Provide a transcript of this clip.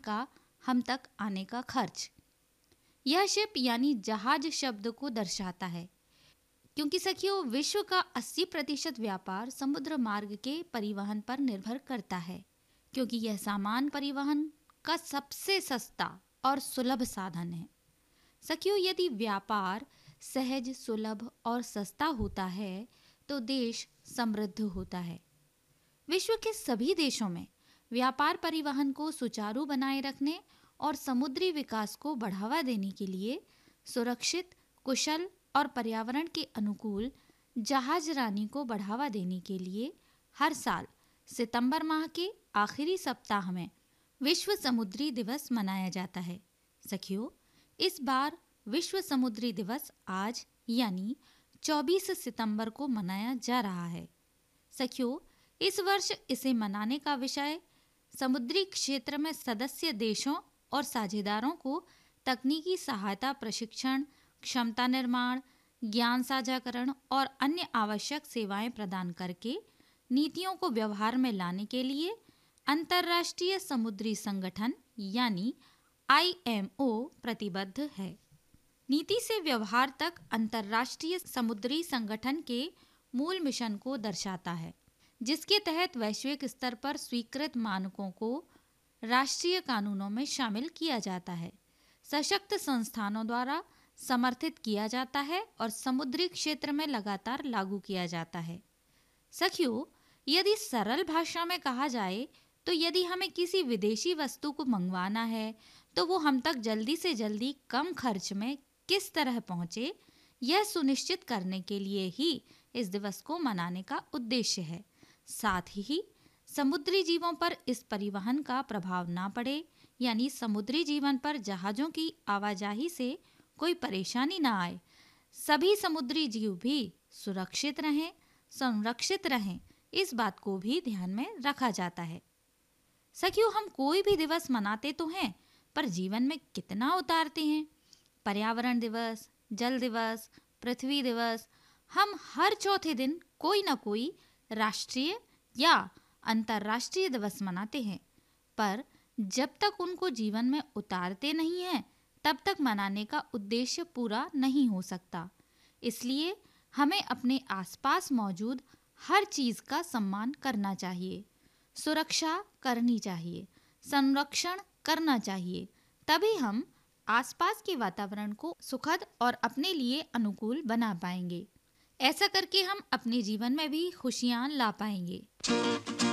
का हम तक आने का खर्च। यह शिप यानी जहाज शब्द को दर्शाता है, क्योंकि सखियों विश्व का 80% व्यापार समुद्र मार्ग के परिवहन पर निर्भर करता है, क्योंकि यह सामान परिवहन का सबसे सस्ता और सुलभ साधन है। सखियों, यदि व्यापार सहज, सुलभ और सस्ता होता है तो देश समृद्ध होता है। विश्व के सभी देशों में व्यापार परिवहन को सुचारू बनाए रखने और समुद्री विकास को बढ़ावा देने के लिए सुरक्षित, कुशल और पर्यावरण के अनुकूल जहाजरानी को बढ़ावा देने के लिए हर साल सितंबर माह के आखिरी सप्ताह में विश्व समुद्री दिवस मनाया जाता है। सखियों, इस बार विश्व समुद्री दिवस आज यानी 24 सितंबर को मनाया जा रहा है। सखियों, इस वर्ष इसे मनाने का विषय समुद्री क्षेत्र में सदस्य देशों और साझेदारों को तकनीकी सहायता, प्रशिक्षण, क्षमता निर्माण, ज्ञान साझाकरण और अन्य आवश्यक सेवाएं प्रदान करके नीतियों को व्यवहार में लाने के लिए अंतर्राष्ट्रीय समुद्री संगठन यानी IMO प्रतिबद्ध है। नीति से व्यवहार तक अंतर्राष्ट्रीय समुद्री संगठन के मूल मिशन को दर्शाता है, जिसके तहत वैश्विक स्तर पर स्वीकृत मानकों को राष्ट्रीय कानूनों में शामिल किया जाता है, सशक्त संस्थानों द्वारा समर्थित किया जाता है और समुद्री क्षेत्र में लगातार लागू किया जाता है। सखियों, यदि सरल भाषा में कहा जाए तो यदि हमें किसी विदेशी वस्तु को मंगवाना है तो वो हम तक जल्दी से जल्दी कम खर्च में किस तरह पहुंचे, यह सुनिश्चित करने के लिए ही इस दिवस को मनाने का उद्देश्य है। साथ ही समुद्री जीवों पर इस परिवहन का प्रभाव ना पड़े, यानी समुद्री जीवन पर जहाज़ों की आवाजाही से कोई परेशानी ना आए, सभी समुद्री जीव भी सुरक्षित रहें, संरक्षित रहें, इस बात को भी ध्यान में रखा जाता है। सखियों, हम कोई भी दिवस मनाते तो हैं, पर जीवन में कितना उतारते हैं। पर्यावरण दिवस, जल दिवस, पृथ्वी दिवस, हम हर चौथे दिन कोई न कोई राष्ट्रीय या अंतर्राष्ट्रीय दिवस मनाते हैं, पर जब तक उनको जीवन में उतारते नहीं हैं तब तक मनाने का उद्देश्य पूरा नहीं हो सकता। इसलिए हमें अपने आसपास मौजूद हर चीज़ का सम्मान करना चाहिए, सुरक्षा करनी चाहिए, संरक्षण करना चाहिए, तभी हम आसपास के वातावरण को सुखद और अपने लिए अनुकूल बना पाएंगे। ऐसा करके हम अपने जीवन में भी खुशियाँ ला पाएंगे।